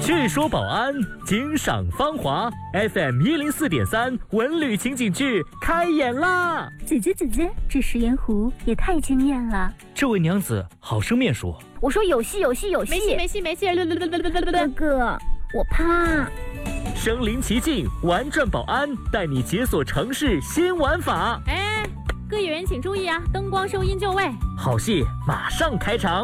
据说保安，惊赏芳华 FM104.3文旅情景剧开演啦！ 姐姐，这食盐湖也太惊艳了。 这位娘子好生面熟。 我说有戏。 没戏。 哥哥，我怕。 身临其境，玩转保安，带你解锁城市新玩法。 各演员请注意啊，灯光收音就位。 好戏马上开场。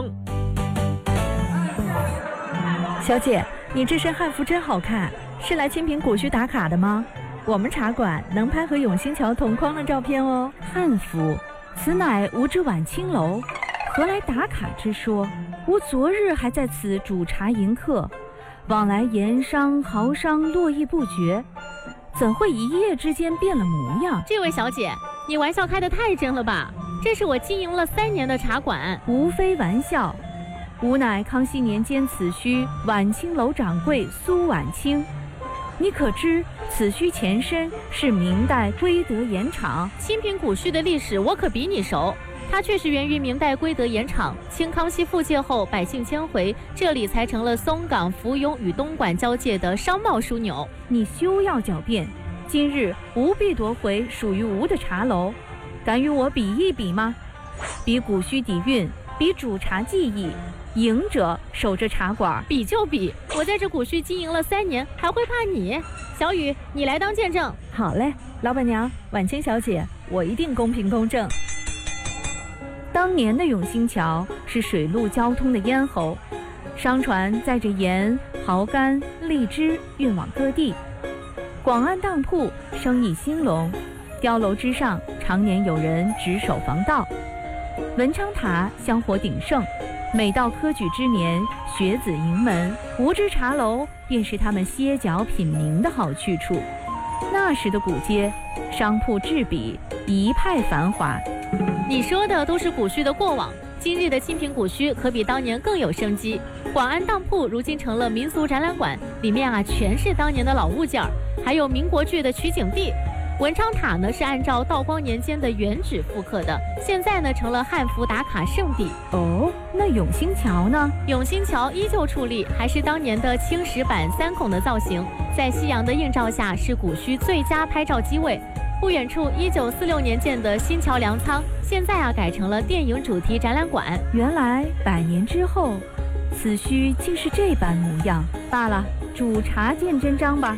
小姐，你这身汉服真好看，是来清平古墟打卡的吗？我们茶馆能拍和永兴桥同框的照片哦。汉服，此乃吾之晚清楼，何来打卡之说？吾昨日还在此煮茶迎客，往来盐商豪商络绎不绝，怎会一夜之间变了模样？ 这位小姐，你玩笑开得太真了吧？这是我经营了3年的茶馆。 无非玩笑，吾乃康熙年间此墟晚清楼掌柜苏晚清。你可知此墟前身是明代归德盐场？ 清平古墟的历史我可比你熟，它确实源于明代归德盐场。清康熙复界后，百姓迁回，这里才成了松岗、福永与东莞交界的商贸枢纽。 你休要狡辩，今日吾必夺回属于吾的茶楼，敢与我比一比吗？比古墟底蕴，比煮茶技艺，赢者守着茶馆。 比就比，我在这古墟经营了3年，还会怕你？小雨，你来当见证。 好嘞，老板娘，晚清小姐，我一定公平公正。当年的永兴桥是水陆交通的咽喉，商船载着盐、蚝干、荔枝运往各地。广安当铺生意兴隆，碉楼之上常年有人值守防盗。文昌塔香火鼎盛，每到科举之年，学子迎门，吾之茶楼便是他们歇脚品茗的好去处。那时的古街，商铺栉比，一派繁华。 你说的都是古墟的过往，今日的清平古墟可比当年更有生机。广安当铺如今成了民俗展览馆，里面全是当年的老物件儿，还有民国剧的取景地。文昌塔呢是按照道光年间的原址复刻的，现在呢成了汉服打卡圣地。 哦，那永兴桥呢？ 永兴桥依旧矗立，还是当年的青石板3孔的造型，在夕阳的映照下是古墟最佳拍照机位。不远处1946年建的新桥粮仓，现在改成了电影主题展览馆。 原来100年之后，此墟竟是这般模样。罢了，煮茶见真章吧。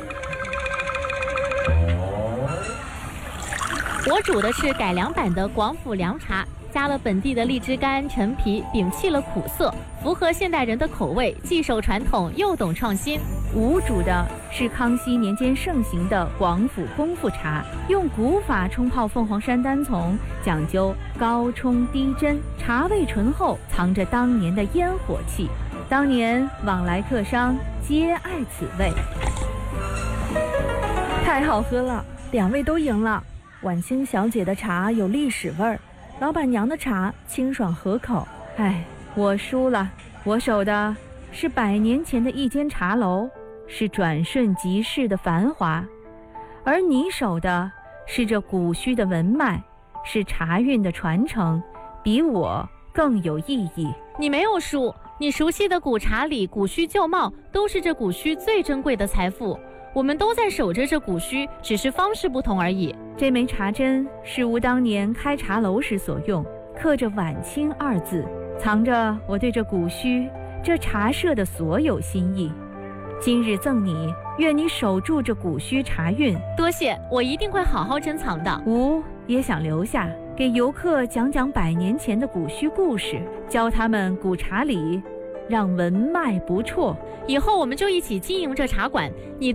我煮的是改良版的广府凉茶，加了本地的荔枝干、陈皮，摒弃了苦涩，符合现代人的口味，既守传统又懂创新。 吾煮的是康熙年间盛行的广府功夫茶，用古法冲泡凤凰山单丛，讲究高冲低斟，茶味醇厚，藏着当年的烟火气。当年往来客商皆爱此味。太好喝了，2位都赢了。晚清小姐的茶有历史味儿，老板娘的茶清爽合口。我输了，我守的是100年前的一间茶楼，是转瞬即逝的繁华，而你守的是这古墟的文脉，是茶韵的传承，比我更有意义。 你没有输，你熟悉的古茶里古墟旧貌，都是这古墟最珍贵的财富。我们都在守着这古墟，只是方式不同而已。 这枚茶针是吾当年开茶楼时所用，刻着晚清2字，藏着我对这古墟、这茶社的所有心意。今日赠你，愿你守住这古墟茶韵。 多谢，我一定会好好珍藏的。 吾也想留下，给游客讲讲100年前的古墟故事，教他们古茶理，让文脉不辍。 以后我们就一起经营这茶馆，你